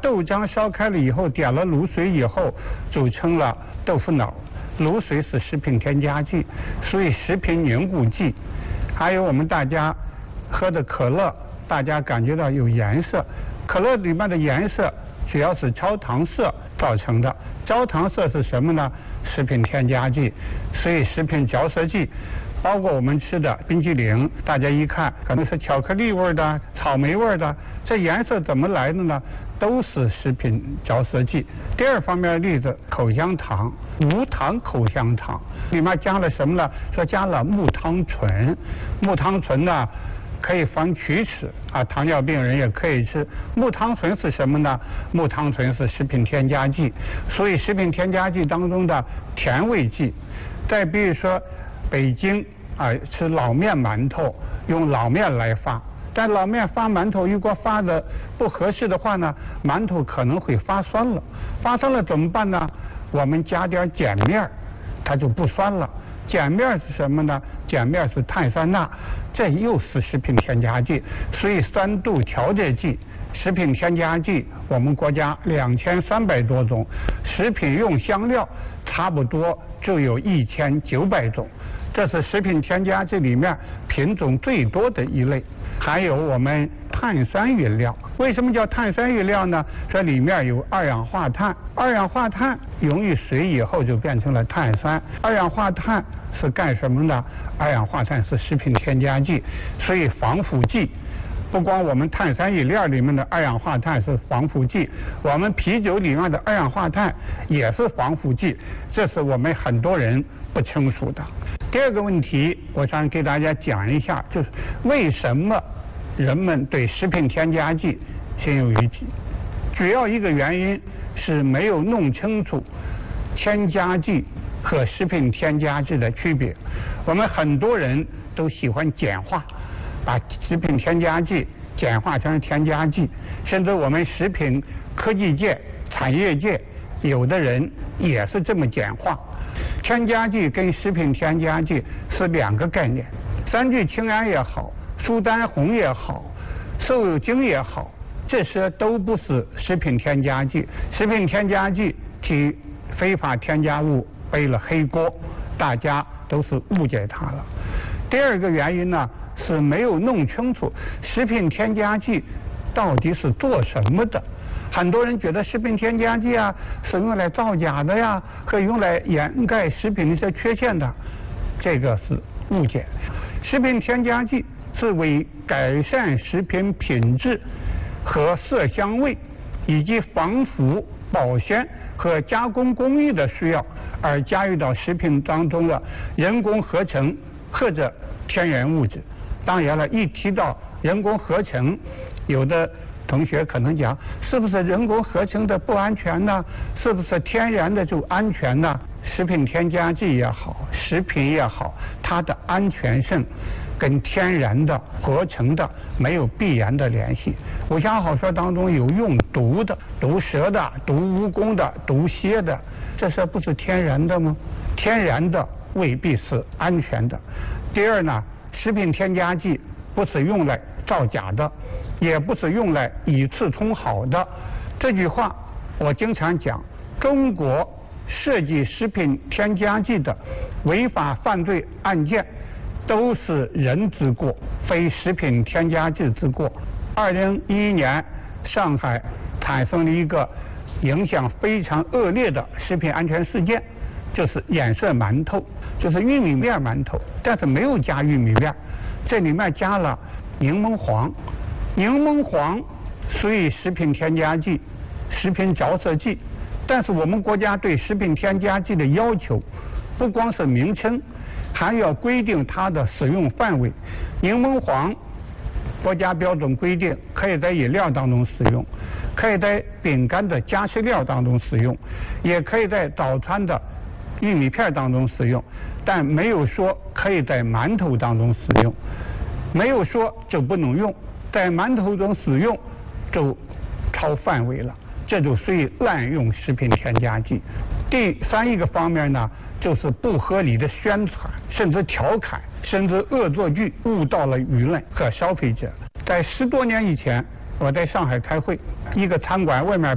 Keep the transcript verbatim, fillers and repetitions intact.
豆浆烧开了以后，点了卤水以后，组成了豆腐脑。卤水是食品添加剂，所以食品凝固剂。还有我们大家喝的可乐，大家感觉到有颜色，可乐里面的颜色主要是焦糖色造成的。焦糖色是什么呢？食品添加剂。所以食品嚼色剂，包括我们吃的冰淇淋，大家一看可能是巧克力味的、草莓味的，这颜色怎么来的呢？都是食品嚼色剂。第二方面的例子，口香糖，无糖口香糖里面加了什么呢？说加了木汤醇，木汤醇呢可以防龋齿啊，糖尿病人也可以吃。木汤醇是什么呢？木汤醇是食品添加剂，所以食品添加剂当中的甜味剂。再比如说北京啊吃老面馒头，用老面来发，但老面发馒头如果发的不合适的话呢，馒头可能会发酸了。发酸了怎么办呢？我们加点碱面，它就不酸了。碱面是什么呢？碱面是碳酸钠，这又是食品添加剂。所以酸度调节剂、食品添加剂，我们国家两千三百多种，食品用香料差不多就有一千九百种。这是食品添加剂里面品种最多的一类。还有我们碳酸饮料，为什么叫碳酸饮料呢？这里面有二氧化碳，二氧化碳溶于水以后就变成了碳酸。二氧化碳是干什么呢？二氧化碳是食品添加剂，所以防腐剂。不光我们碳酸饮料里面的二氧化碳是防腐剂，我们啤酒里面的二氧化碳也是防腐剂，这是我们很多人不清楚的。第二个问题，我想给大家讲一下，就是为什么人们对食品添加剂心有余悸？主要一个原因是没有弄清楚添加剂和食品添加剂的区别。我们很多人都喜欢简化，把食品添加剂简化成添加剂，甚至我们食品科技界、产业界有的人也是这么简化。添加剂跟食品添加剂是两个概念，三聚氰胺也好，苏丹红也好，瘦肉精也好，这些都不是食品添加剂。食品添加剂替非法添加物背了黑锅，大家都是误解它了。第二个原因呢，是没有弄清楚食品添加剂到底是做什么的。很多人觉得食品添加剂啊是用来造假的呀，和用来掩盖食品的一些缺陷的，这个是误解。食品添加剂是为改善食品品质和色香味，以及防腐、保鲜和加工工艺的需要而加入到食品当中的人工合成或者天然物质。当然了，一提到人工合成，有的同学可能讲，是不是人工合成的不安全呢？是不是天然的就安全呢？食品添加剂也好，食品也好，它的安全性跟天然的合成的没有必然的联系。武侠小说当中有用毒的，毒蛇的，毒蜈蚣的，毒蝎的，这些不是天然的吗？天然的未必是安全的。第二呢，食品添加剂不是用来造假的，也不是用来以次充好的。这句话我经常讲，中国涉及食品添加剂的违法犯罪案件都是人之过，非食品添加剂之过。二零一一年，上海产生了一个影响非常恶劣的食品安全事件，就是染色馒头，就是玉米面馒头，但是没有加玉米面，这里面加了柠檬黄。柠檬黄属于食品添加剂、食品着色剂，但是我们国家对食品添加剂的要求不光是名称，还要规定它的使用范围。柠檬黄国家标准规定可以在饮料当中使用，可以在饼干的加湿料当中使用，也可以在早餐的玉米片当中使用，但没有说可以在馒头当中使用，没有说就不能用，在馒头中使用就超范围了，这就属于滥用食品添加剂。第三一个方面呢，就是不合理的宣传，甚至调侃，甚至恶作剧，误导了舆论和消费者。在十多年以前，我在上海开会，一个餐馆外面